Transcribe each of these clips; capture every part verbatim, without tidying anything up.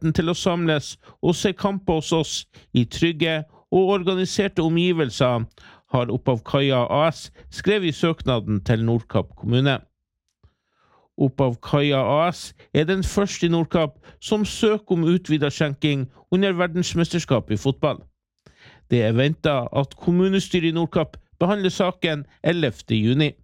muligheten til å samles og se kamper hos oss i trygge og organiserte omgivelser, har Opphavkaia A S skrevet i søknaden til Nordkapp kommune. Opphavkaia A S er den første i Nordkapp som søker om utvidet skjenking under verdensmesterskapet i fotball. Det er ventet at kommunestyret i Nordkapp behandler saken ellevte juni.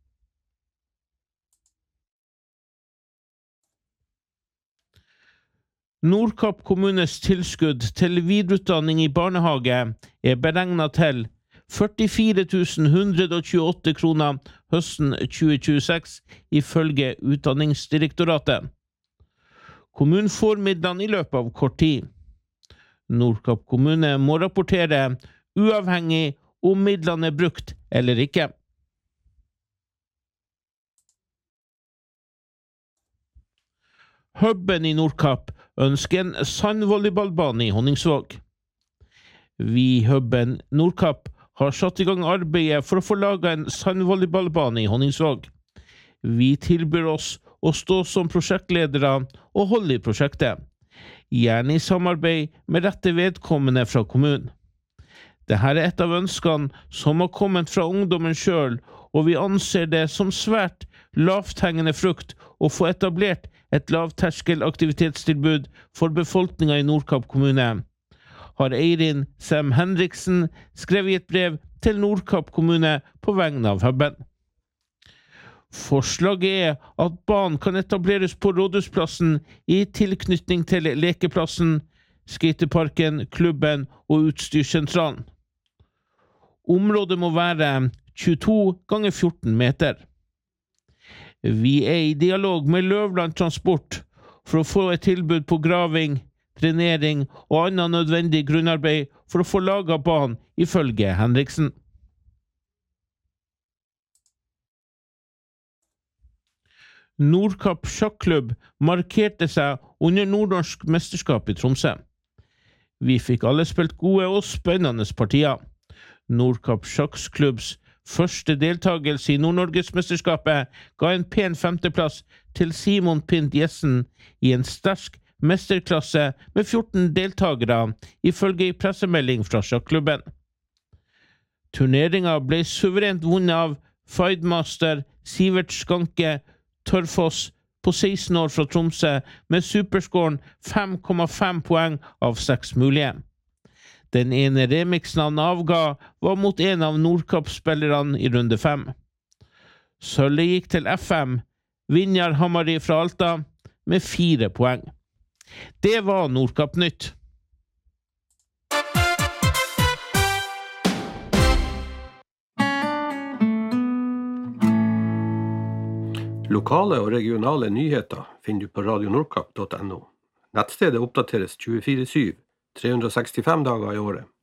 Nordkapp kommunes tilskudd til videreutdanning i barnehage er beregnet til førtifire tusen ett hundre og tjueåtte kroner høsten tjue tjueseks, ifølge Utdanningsdirektoratet. Kommunen får midlene i løpet av kort tid. Nordkapp kommune må rapportere uavhengig om midlene er brukt eller ikke. Hubben i Nordkapp ønsker en sandvolleyballbane i Honningsvåg. Vi Hubben Nordkapp har satt i gang arbeidet for å få laget en sandvolleyballbane i Honningsvåg. Vi tilbyr oss å stå som prosjektledere og holde i prosjektet, gjerne i samarbeid med rette vedkommende fra kommunen. Dette er et av ønskene som har kommet fra ungdommen selv, og vi anser det som svært lavthengende frukt å få etablert et lavterskelaktivitetstilbud for befolkningen i Nordkapp kommune, har Eirin Sem Henriksen skrevet i et brev til Nordkapp kommune på vegne av Hubben. Forslaget er at banen kan etableres på Rådhusplassen i tilknytning til lekeplassen, skateparken, klubben og utstyrssentralen. Området må være tjueto ganger fjorten meter. Vi er i dialog med Løvland Transport for å få et tilbud på graving, drenering og annet nødvendig grunnarbeid for å få laget banen, ifølge Henriksen. Nordkapp sjakklubb markerte seg under nordnorsk mesterskap i Tromsø. Vi fikk alle spilt gode og spennende partier. Nordkapp sjakklubbs første deltagelse i Nord-Norgesmesterskapet ga en pen femteplass til Simon Pint Jessen i en sterk mesterklasse med fjorten deltagere, ifølge en pressemelding fra sjakklubben. Turneringen ble suverent vunnet av Fidemaster Sivert Skanke Tørfoss på seksten år fra Tromsø med superscoren fem komma fem poeng av seks mulige. Den ene remixen han avga var mot en av Nordkapp-spillerne i runde fem. Sølvet gikk til F M, Vinjar Hamari fra Alta, med fire poeng. Det var Nordkapp Nytt. Lokale og regionale nyheter finner du på radio nordkapp punktum no. Nettstedet oppdateres tjuefire syv, tre hundre og sekstifem dager i året.